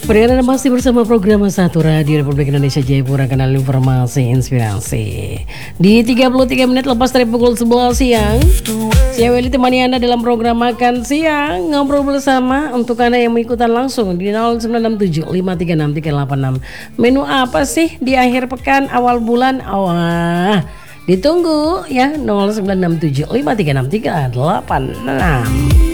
Anda masih bersama program Satu Radio Republik Indonesia Jayapura, kanal informasi inspirasi. Di 33 menit lepas dari pukul 11 siang, saya Willy temani Anda dalam program Makan Siang, ngobrol bersama untuk Anda yang mengikutan langsung di 0967 536 386. Menu apa sih di akhir pekan awal bulan? Ditunggu ya, 0967 536 386.